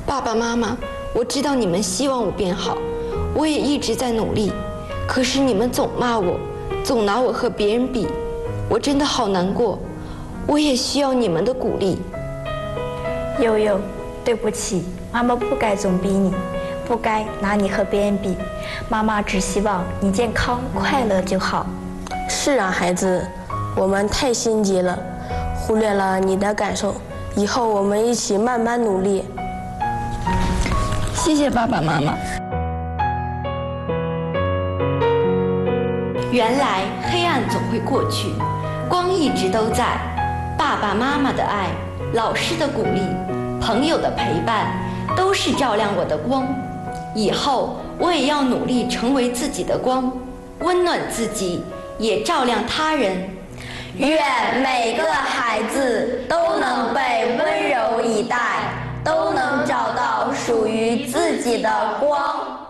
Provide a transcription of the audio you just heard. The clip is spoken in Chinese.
爸爸妈妈，我知道你们希望我变好，我也一直在努力，可是你们总骂我，总拿我和别人比，我真的好难过，我也需要你们的鼓励。 悠悠，对不起，妈妈不该总逼你，不该拿你和别人比，妈妈只希望你健康快乐就好。 是啊，孩子，我们太心急了，忽略了你的感受，以后我们一起慢慢努力。 谢谢爸爸妈妈。 原来黑暗总会过去，光一直都在。爸爸妈妈的爱，老师的鼓励，朋友的陪伴，都是照亮我的光。以后我也要努力成为自己的光，温暖自己，也照亮他人。 愿每个孩子都能被温柔以待，都能找到属于自己的光。